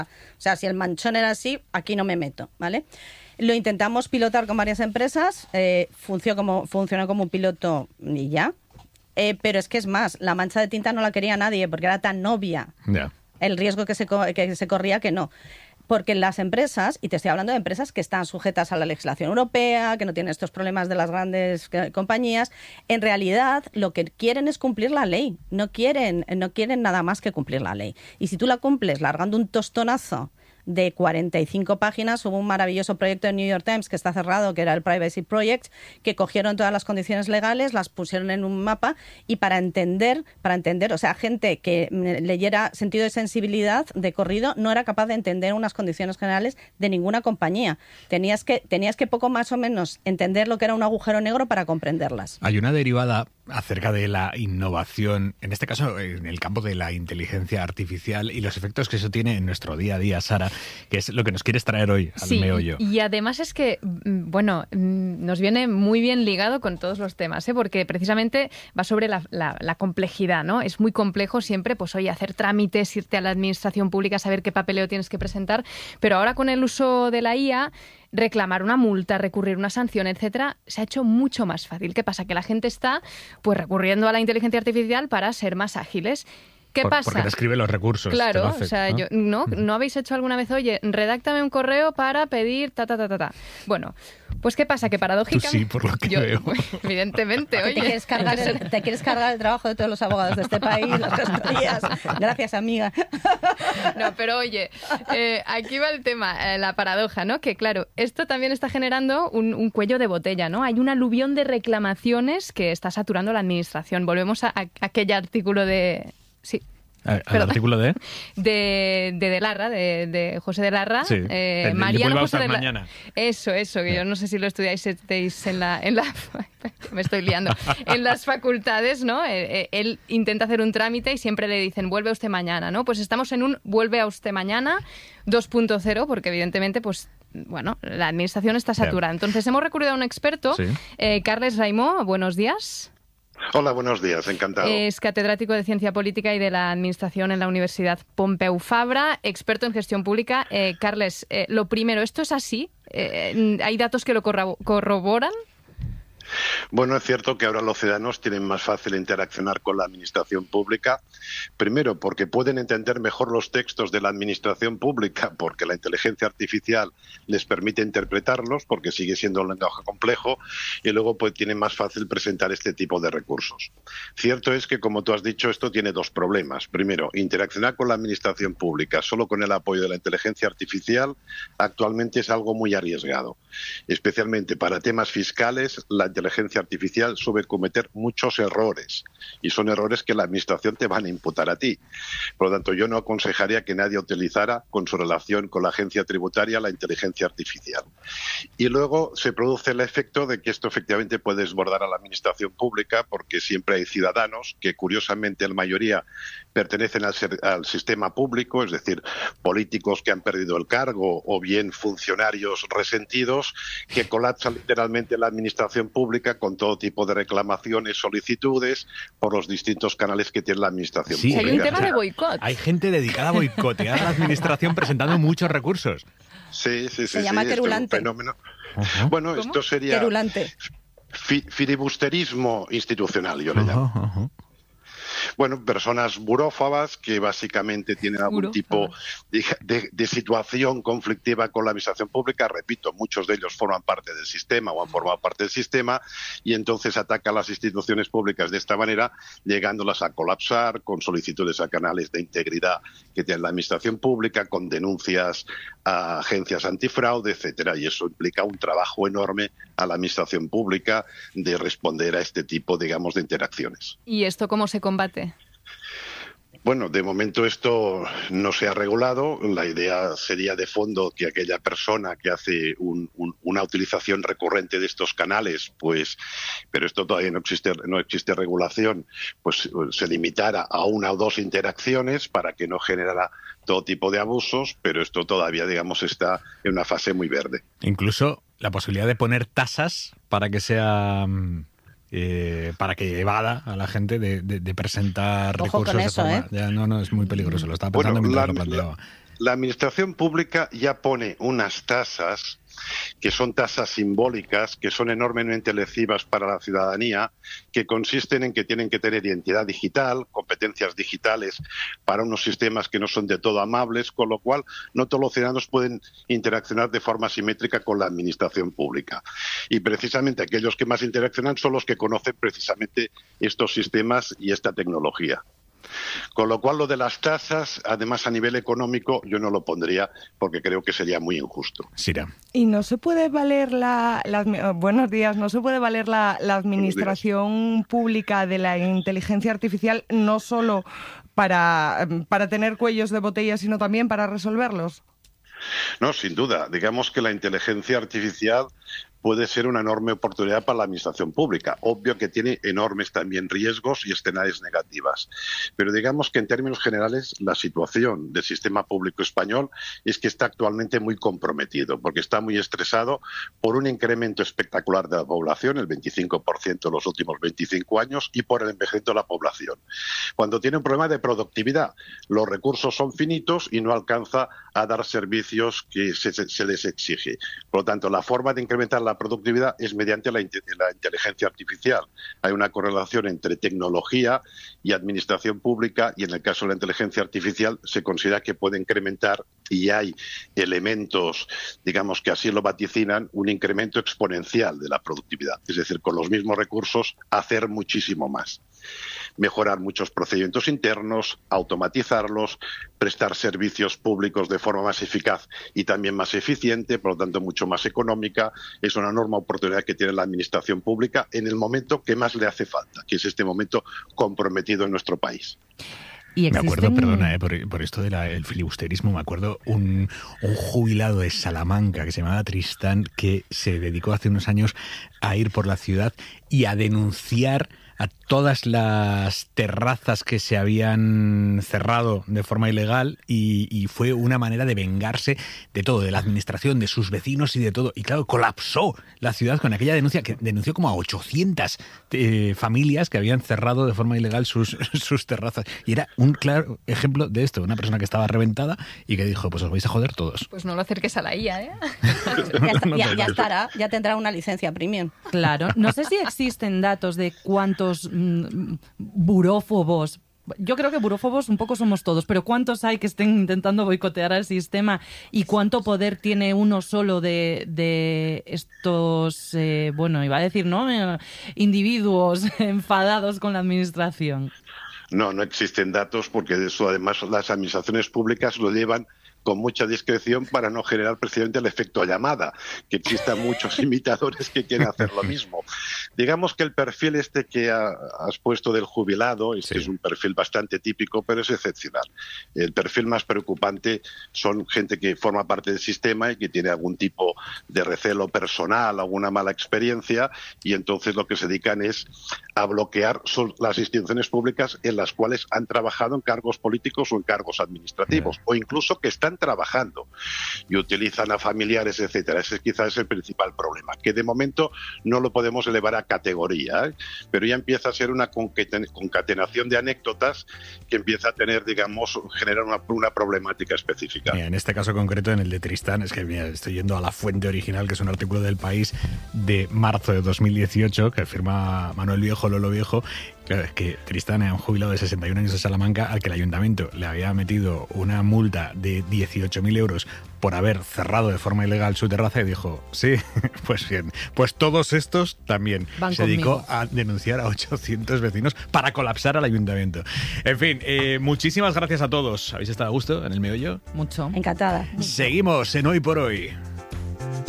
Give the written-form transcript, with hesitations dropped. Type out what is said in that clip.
O sea, si el manchón era así, aquí no me meto, ¿vale? Lo intentamos pilotar con varias empresas, funcionó como un piloto y ya. Pero es que es más, la mancha de tinta no la quería nadie porque era tan obvia el riesgo que se corría que no. Porque las empresas, y te estoy hablando de empresas que están sujetas a la legislación europea, que no tienen estos problemas de las grandes compañías, en realidad lo que quieren es cumplir la ley. No quieren nada más que cumplir la ley. Y si tú la cumples largando un tostonazo de 45 páginas, hubo un maravilloso proyecto de New York Times que está cerrado, que era el Privacy Project, que cogieron todas las condiciones legales, las pusieron en un mapa y para entender, o sea, gente que leyera sentido de sensibilidad de corrido no era capaz de entender unas condiciones generales de ninguna compañía. Tenías que poco más o menos entender lo que era un agujero negro para comprenderlas. Hay una derivada acerca de la innovación, en este caso en el campo de la inteligencia artificial y los efectos que eso tiene en nuestro día a día, Sara, que es lo que nos quieres traer hoy al meollo. Y además es que, bueno, nos viene muy bien ligado con todos los temas, porque precisamente va sobre la complejidad, ¿no? Es muy complejo siempre, pues oye, hacer trámites, irte a la administración pública, saber qué papeleo tienes que presentar, pero ahora con el uso de la IA, reclamar una multa, recurrir una sanción, etcétera, se ha hecho mucho más fácil. ¿Qué pasa? Que la gente está pues recurriendo a la inteligencia artificial para ser más ágiles. ¿Qué pasa? Porque te escribe los recursos. Claro, hace, o sea, ¿no habéis hecho alguna vez, oye, redáctame un correo para pedir ta? Bueno, pues ¿qué pasa? Que paradójicamente... Tú sí, por lo que veo. Evidentemente, oye. Te quieres cargar el trabajo de todos los abogados de este país, las gestorías. Gracias, amiga. No, pero oye, aquí va el tema, la paradoja, ¿no? Que claro, esto también está generando un cuello de botella, ¿no? Hay un aluvión de reclamaciones que está saturando la administración. Volvemos a aquel artículo de... Sí. ¿Al artículo de? De Larra, de José de Larra. Sí. Mariano José de Larra. Mañana. Eso, que yo no sé si lo estudiáis en la me estoy liando. En las facultades, ¿no? Él intenta hacer un trámite y siempre le dicen, vuelve usted mañana, ¿no? Pues estamos en un vuelve a usted mañana 2.0, porque evidentemente, pues, bueno, la administración está saturada. Entonces hemos recurrido a un experto, Carles Raimó, buenos días. Hola, buenos días, encantado. Es catedrático de Ciencia Política y de la Administración en la Universidad Pompeu Fabra, experto en gestión pública. Carles, lo primero, ¿esto es así? ¿Hay datos que lo corroboran? Bueno, es cierto que ahora los ciudadanos tienen más fácil interaccionar con la administración pública. Primero, porque pueden entender mejor los textos de la administración pública, porque la inteligencia artificial les permite interpretarlos, porque sigue siendo un lenguaje complejo, y luego pues tienen más fácil presentar este tipo de recursos. Cierto es que, como tú has dicho, esto tiene dos problemas. Primero, interaccionar con la administración pública solo con el apoyo de la inteligencia artificial actualmente es algo muy arriesgado. Especialmente para temas fiscales, la inteligencia artificial suele cometer muchos errores y son errores que la administración te van a imputar a ti. Por lo tanto, yo no aconsejaría que nadie utilizara con su relación con la agencia tributaria la inteligencia artificial. Y luego se produce el efecto de que esto efectivamente puede desbordar a la administración pública, porque siempre hay ciudadanos que, curiosamente, en mayoría pertenecen al sistema público, es decir, políticos que han perdido el cargo o bien funcionarios resentidos, que colapsan literalmente la administración pública con todo tipo de reclamaciones, solicitudes por los distintos canales que tiene la administración pública. Hay un tema de boicot. Hay gente dedicada a boicotear a la administración presentando muchos recursos. Sí. Se llama querulante. Es un fenómeno. Bueno, ¿cómo? Esto sería querulante. Filibusterismo institucional, yo le llamo. Bueno, personas burófabas que básicamente tienen algún tipo de situación conflictiva con la administración pública. Repito, muchos de ellos forman parte del sistema o han formado parte del sistema y entonces atacan las instituciones públicas de esta manera, llegándolas a colapsar con solicitudes a canales de integridad que tiene la administración pública, con denuncias a agencias antifraude, etcétera. Y eso implica un trabajo enorme a la administración pública de responder a este tipo, digamos, de interacciones. ¿Y esto cómo se combate? Bueno, de momento esto no se ha regulado. La idea sería de fondo que aquella persona que hace una utilización recurrente de estos canales, pues, pero esto todavía no existe regulación, pues se limitara a una o dos interacciones para que no generara todo tipo de abusos, pero esto todavía, digamos, está en una fase muy verde. Incluso la posibilidad de poner tasas para que sea... para que evada a la gente de presentar Ojo recursos con eso, de forma... Ya, no, es muy peligroso, lo estaba pensando mientras lo planteaba. La administración pública ya pone unas tasas que son tasas simbólicas, que son enormemente lesivas para la ciudadanía, que consisten en que tienen que tener identidad digital, competencias digitales para unos sistemas que no son de todo amables, con lo cual no todos los ciudadanos pueden interaccionar de forma simétrica con la administración pública. Y precisamente aquellos que más interaccionan son los que conocen precisamente estos sistemas y esta tecnología. Con lo cual, lo de las tasas, además a nivel económico, yo no lo pondría porque creo que sería muy injusto. Sira. Y no se puede valer buenos días, no se puede valer la administración pública de la inteligencia artificial no solo para tener cuellos de botella, sino también para resolverlos. No, sin duda. Digamos que la inteligencia artificial puede ser una enorme oportunidad para la administración pública. Obvio que tiene enormes también riesgos y escenarios negativas. Pero digamos que en términos generales la situación del sistema público español es que está actualmente muy comprometido, porque está muy estresado por un incremento espectacular de la población, el 25% en los últimos 25 años, y por el envejecimiento de la población. Cuando tiene un problema de productividad, los recursos son finitos y no alcanza a dar servicios que se les exige. Por lo tanto, la forma de incrementar la productividad es mediante la inteligencia artificial. Hay una correlación entre tecnología y administración pública, y en el caso de la inteligencia artificial se considera que puede incrementar, y hay elementos, digamos que así lo vaticinan, un incremento exponencial de la productividad. Es decir, con los mismos recursos hacer muchísimo más. Mejorar muchos procedimientos internos, automatizarlos, prestar servicios públicos de forma más eficaz y también más eficiente, por lo tanto mucho más económica. Es una enorme oportunidad que tiene la administración pública en el momento que más le hace falta, que es este momento comprometido en nuestro país. Me acuerdo, perdona, por esto del filibusterismo, me acuerdo un jubilado de Salamanca que se llamaba Tristán, que se dedicó hace unos años a ir por la ciudad y a denunciar a todas las terrazas que se habían cerrado de forma ilegal, y fue una manera de vengarse de todo, de la administración, de sus vecinos y de todo. Y claro, colapsó la ciudad con aquella denuncia, que denunció como a 800 familias que habían cerrado de forma ilegal sus terrazas. Y era un claro ejemplo de esto, una persona que estaba reventada y que dijo, pues os vais a joder todos. Pues no lo acerques a la IA, ¿eh? ya estará, ya tendrá una licencia premium. Claro, no sé si existen datos de cuántos burófobos. Yo creo que burófobos un poco somos todos, pero ¿cuántos hay que estén intentando boicotear al sistema y cuánto poder tiene uno solo de estos, iba a decir, ¿no? Individuos enfadados con la administración? No existen datos, porque de eso además las administraciones públicas lo llevan con mucha discreción para no generar precisamente el efecto llamada, que existan muchos imitadores que quieren hacer lo mismo. Digamos que el perfil este que has puesto del jubilado, es un perfil bastante típico, pero es excepcional. El perfil más preocupante son gente que forma parte del sistema y que tiene algún tipo de recelo personal, alguna mala experiencia, y entonces lo que se dedican es a bloquear las instituciones públicas en las cuales han trabajado en cargos políticos o en cargos administrativos, o incluso que están trabajando y utilizan a familiares, etcétera. Ese quizás es el principal problema, que de momento no lo podemos elevar a categoría, pero ya empieza a ser una concatenación de anécdotas que empieza a tener, digamos, generar una problemática específica. Mira, en este caso concreto, en el de Tristán, es que estoy yendo a la fuente original, que es un artículo del País de marzo de 2018, que firma Manuel Viejo, Lolo Viejo. Claro, es que Tristán era un jubilado de 61 años de Salamanca al que el ayuntamiento le había metido una multa de 18.000 euros por haber cerrado de forma ilegal su terraza, y dijo, sí, pues bien, pues todos estos también. Se dedicó a denunciar a 800 vecinos para colapsar al ayuntamiento. En fin, muchísimas gracias a todos. ¿Habéis estado a gusto en el meollo? Mucho. Encantada. Seguimos en Hoy por Hoy.